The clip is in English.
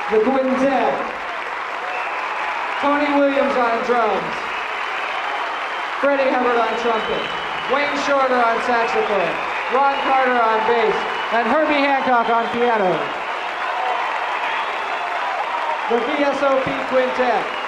The Quintet. Tony Williams on drums. Freddie Hubbard on trumpet. Wayne Shorter on saxophone. Ron Carter on bass. And Herbie Hancock on piano. The VSOP Quintet.